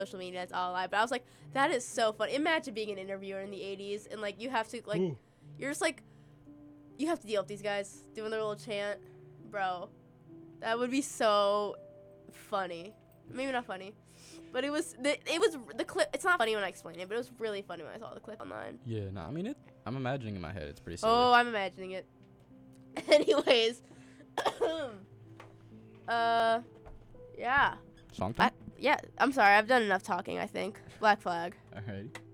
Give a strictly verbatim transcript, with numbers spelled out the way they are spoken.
social media, it's all a lie. But I was like, that is so fun. Imagine being an interviewer in the eighties and like you have to like, Ooh. you're just like, you have to deal with these guys doing their little chant, bro. That would be so funny. Maybe not funny, but it was the it was the clip. It's not funny when I explain it, but it was really funny when I saw the clip online. Yeah, no, I mean it. I'm imagining in my head. It's pretty silly. Oh, I'm imagining it. Anyways, uh, yeah. Song I, time. yeah. I'm sorry. I've done enough talking. I think. Black Flag. Alrighty.